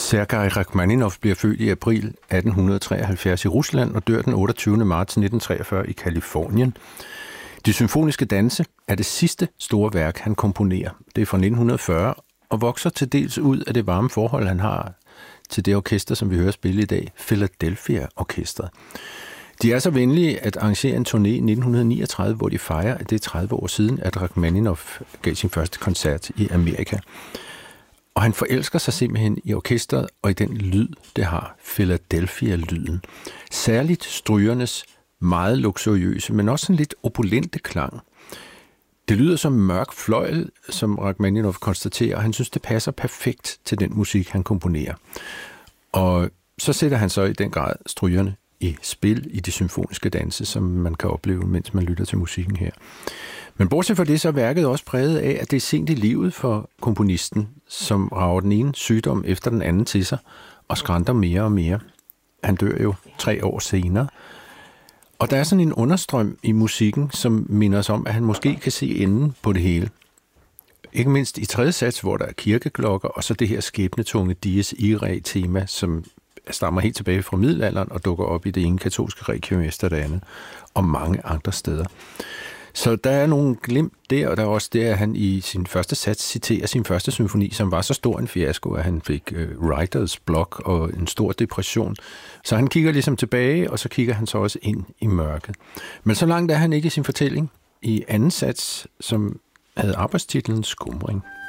Sergej Rachmaninov bliver født i april 1873 i Rusland og dør den 28. marts 1943 i Californien. De symfoniske danse er det sidste store værk, han komponerer. Det er fra 1940 og vokser til dels ud af det varme forhold, han har til det orkester, som vi hører spille i dag, Philadelphia-orkestret. De er så venlige at arrangere en turné i 1939, hvor de fejrer, at det er 30 år siden, at Rachmaninov gav sin første koncert i Amerika. Og han forelsker sig simpelthen i orkestret og i den lyd, det har, Philadelphia-lyden. Særligt strygernes meget luksuriøse, men også en lidt opulente klang. Det lyder som mørk fløjl, som Rachmaninov konstaterer, og han synes, det passer perfekt til den musik, han komponerer. Og så sætter han så i den grad strygerne i spil i de symfoniske danse, som man kan opleve, mens man lytter til musikken her. Men bortset fra det, så er værket også præget af, at det er sent i livet for komponisten, som rager den ene sygdom efter den anden til sig, og skrænter mere og mere. Han dør jo 3 år senere. Og der er sådan en understrøm i musikken, som minder os om, at han måske kan se enden på det hele. Ikke mindst i tredje sats, hvor der er kirkeklokker, og så det her skæbnetunge Dies Irae-tema, som stammer helt tilbage fra middelalderen og dukker op i det ene katolske requiem efter det andet, og mange andre steder. Så der er nogle glimt der, og der er også det, at han i sin første sats citerer sin første symfoni, som var så stor en fiasko, at han fik writers block og en stor depression. Så han kigger ligesom tilbage, og så kigger han så også ind i mørket. Men så langt er han ikke i sin fortælling. I anden sats, som havde arbejdstitlen Skumring.